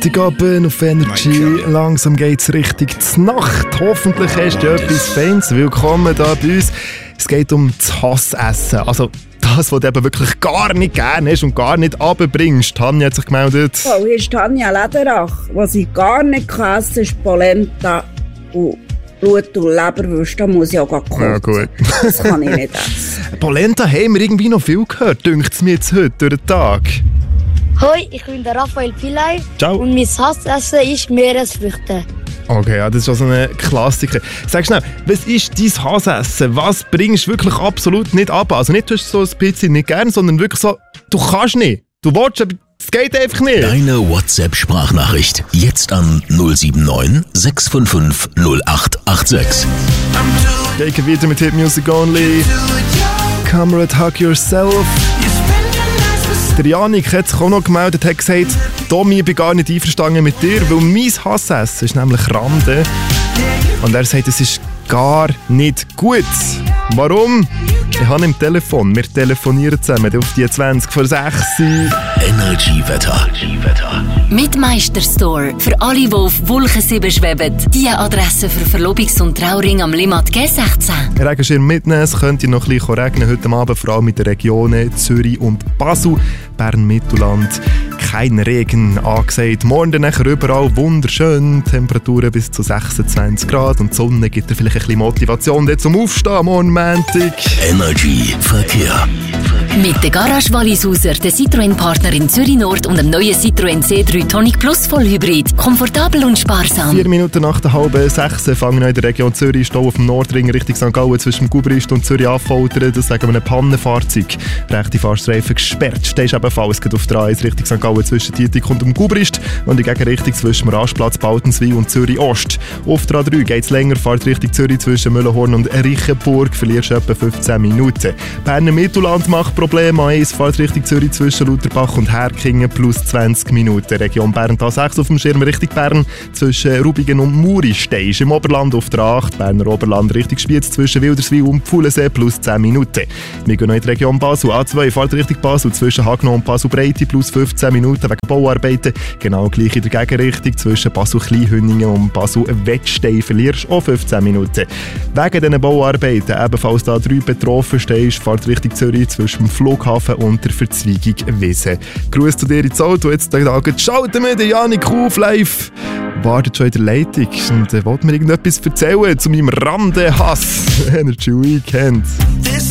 Freitagabend auf Energy. Langsam geht's richtig zur Nacht. Hoffentlich hast du etwas Feines. Willkommen hier bei uns. Es geht um das Hassessen. Also das, was du eben wirklich gar nicht gerne hast und gar nicht runterbringst. Tanja hat sich gemeldet. Oh, hier ist Tanja Lederach. Was ich gar nicht essen kann, ist Polenta und Blut- und Leberwürste. Da muss ich auch kochen. Ja, gut. Das kann ich nicht essen. Polenta haben wir irgendwie noch viel gehört, dünkt es mir jetzt heute durch den Tag. Hoi, ich bin der Raphael Pillay. Ciao. Und mein Hassessen ist Meeresfrüchte. Okay, ja, das ist also ein Klassiker. Sag schnell, was ist dein Hassessen? Was bringst du wirklich absolut nicht ab? Also nicht, du hast so ein Pizza nicht gern, sondern wirklich so, du kannst nicht. Du willst, aber es geht einfach nicht. Deine WhatsApp-Sprachnachricht. Jetzt an 079 655 0886. Gehen wieder mit Hit Music Only. Camera Hug Yourself. Der Janik hat sich auch noch gemeldet, hat gesagt, Tommy, ich bin gar nicht einverstanden mit dir, weil mein Hassessen ist nämlich Rande. Und er sagt, es ist gar nicht gut. Warum? Ich habe im Telefon, wir telefonieren zusammen auf die 20 vor 6. Energy-Wetter. Mit Meisterstore. Für alle, die auf Wolken 7 schweben. Die Adresse für Verlobungs- und Trauring am Limmat G16. Regenschirm mitnehmen, es könnte noch ein bisschen regnen heute Abend, vor allem in den Regionen Zürich und Basel, Bern-Mittelland. Kein Regen angesagt. Morgen dann nachher überall wunderschön. Temperaturen bis zu 26 Grad und die Sonne gibt dir vielleicht ein bisschen Motivation zum Aufstehen morgen Montag. Energy Verkehr. Mit der Garage Wallisauser, der Citroën-Partner in Zürich Nord und dem neuen Citroën C3 Tonic Plus Vollhybrid. Komfortabel und sparsam. 4 Minuten nach der halben 6 fangen wir in der Region Zürich Stau auf dem Nordring Richtung St. Gallen zwischen dem Gubrist und Zürich anfoltern. Das sagen wir ein Pannenfahrzeug. Rechte Fahrstreifen gesperrt. Stehst ebenfalls auf der A1 Richtung St. Gallen zwischen Tietig und dem Gubrist und in Gegenrichtung zwischen dem Rastplatz Baltenswil und Zürich Ost. Auf der A3 geht es länger, fahrt Richtung Zürich zwischen Müllenhorn und Reichenburg. Verlierst etwa 15 Minuten. Berner Mittelland macht Probleme. A1 fahrt Richtung Zürich zwischen Lauterbach und Herkingen plus 20 Minuten. Region Bern A6 auf dem Schirm Richtung Bern zwischen Rubigen und Muri. Stehst im Oberland auf der 8. Berner Oberland Richtung Spiez zwischen Wilderswil und Pfullensee plus 10 Minuten. Wir gehen noch in die Region Basel. A2 fahrt Richtung Basel zwischen Hagno und Basel-Breite plus 15 Minuten wegen Bauarbeiten. Genau gleich in der Gegenrichtung zwischen Basel-Kleinhünningen und Basel-Wettstein verlierst auch 15 Minuten. Wegen diesen Bauarbeiten ebenfalls da 3 betroffen stehst, fahrt Richtung Zürich zwischen dem Flughafen und der Verzweigung Wiesen. Gruß zu dir ins Auto. Jetzt schalten wir den Janik auf live. Wartet schon in der Leitung und wollte mir irgendetwas erzählen zu meinem Rande-Hass. Energy Weekend.